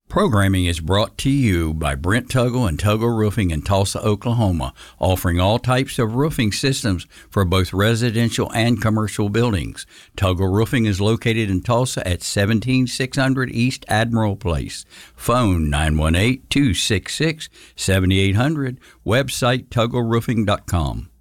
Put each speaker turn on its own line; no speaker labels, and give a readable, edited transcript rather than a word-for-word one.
Programming is brought to you by Brent Tuggle and Tuggle Roofing in Tulsa, Oklahoma, offering all types of roofing systems for both residential and commercial buildings. Tuggle Roofing is located in Tulsa at 17600 East Admiral Place. Phone 918-266-7800. Website tuggleroofing.com.